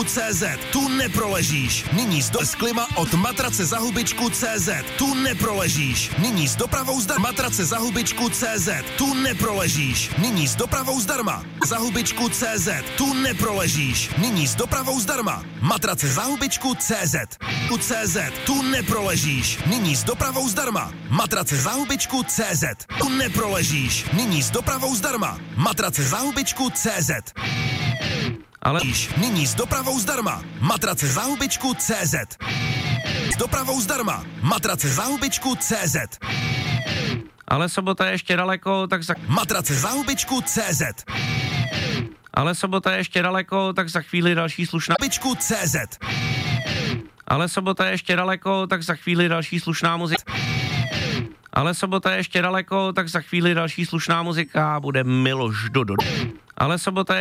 CZ, tu neproležíš. Nyní z klima od matrace za hubičku CZ, tu neproležíš. Nyní s dopravou zdarma. Matrace za hubičku CZ, tu neproležíš. Nyní s dopravou zdarma. Za hubičku CZ, tu neproležíš. Nyní s dopravou zdarma. Matrace za hubičku CZ. U CZ, tu neproležíš. Nyní s dopravou zdarma. Matrace za hubičku CZ, tu neproležíš. Nyní s dopravou zdarma. Matrace za hubičku CZ. Ale nyní s dopravou zdarma. Matrace za hubičku CZ. S dopravou zdarma. Matrace za hubičku CZ. Ale sobota je ještě daleko, tak za... Matrace za hubičku CZ. Ale sobota je ještě daleko, tak za chvíli další slušná... Hubičku CZ. Ale sobota je ještě daleko, tak za chvíli další slušná muzika. Ale sobota je ještě daleko, tak za chvíli další slušná muzika bude Miloš Dodo. Ale sobota je